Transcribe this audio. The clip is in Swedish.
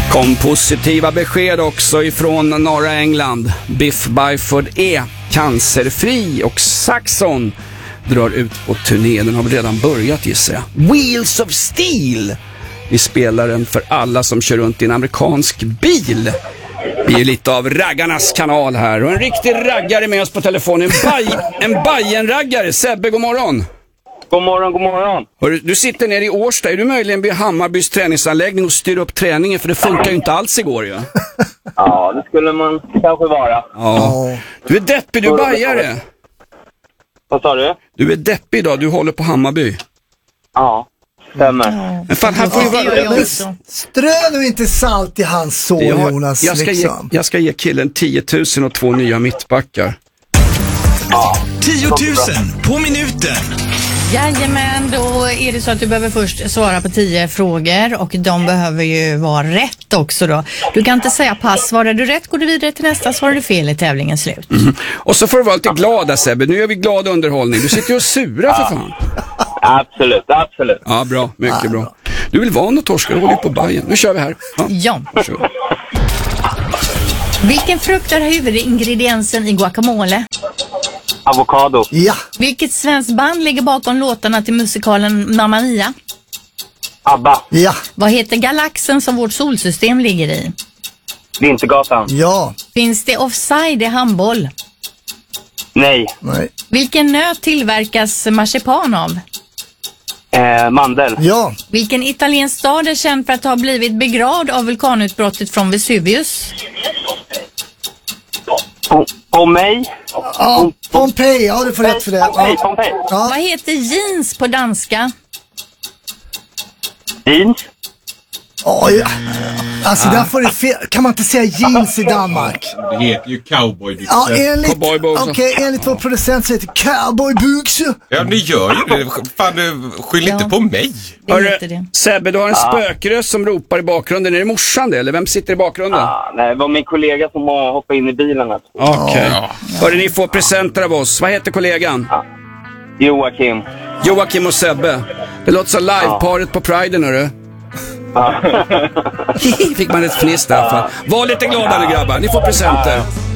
Kom positiva besked också ifrån norra England. Biff Byford är cancerfri och Saxon drar ut på turné. Den har väl redan börjat, gissar jag. Wheels of Steel. Vi spelar den för alla som kör runt i en amerikansk bil. Vi är lite av raggarnas kanal här. Och en riktig raggare med oss på telefonen. En Bajen-raggare. Sebbe, god morgon. God morgon, god morgon. Hörru, du sitter nere i Årsta. Är du möjligen vid Hammarbys träningsanläggning och styr upp träningen? För det funkar ju inte alls igår ju. Ja, det skulle man kanske vara. Ja. Du är deppig, du är bajare. Vad sa du? Du är deppig idag, du håller på Hammarby. Ja, stämmer. Men fan, här får ju vara... Strö nu inte salt i hans sår, Jonas. Jag ska ge killen 10 000 och 2 nya mittbackar. 10 000 på minuten. Jajamän, då är det så att du behöver först svara på 10 frågor och de behöver ju vara rätt också då. Du kan inte säga pass, svarar du rätt går du vidare till nästa, svarar du fel i tävlingen slut. Och så får du vara lite glad, Sebbe. Nu gör vi glad underhållning. Du sitter ju och sura för fan. Absolut, absolut. Ja, bra, mycket bra. Du vill vara något torskar, du håller på Bajen. Nu kör vi här. Ja. Varsågod. Vilken frukt är huvudingrediensen i guacamole? Avokado. Ja. Vilket svenskt band ligger bakom låtarna till musikalen Mamma Mia? ABBA. Ja. Vad heter galaxen som vårt solsystem ligger i? Vintergatan. Ja. Finns det offside i handboll? Nej. Nej. Vilken nöt tillverkas marsipan av? Mandel. Ja. Vilken italiensk stad är känd för att ha blivit begravd av vulkanutbrottet från Vesuvius? Pompeji. Ja, Pompeji, ja du får rätt för det. Pompeji. Ja. Vad heter jeans på danska? Jeans. Oj. Alltså där får det fel. Kan man inte säga jeans i Danmark? Det heter ju cowboybyxor. Ja, Cowboybyxor. enligt vår producent så heter det cowboybyxor. Ja, ni gör ju det. Fan, du skyll inte på mig. Det heter det. Sebbe, du har en spökröst som ropar i bakgrunden. Är det morsan det, eller vem sitter i bakgrunden? Nej, det var min kollega som hoppade in i bilen. Okej. Hörru, ni får presenter av oss. Vad heter kollegan? Joakim. Joakim och Sebbe. Det låter som liveparet på Priden, hörru. Fick man ett fniss där. Var lite glada nu, grabbar. Ni får presenter.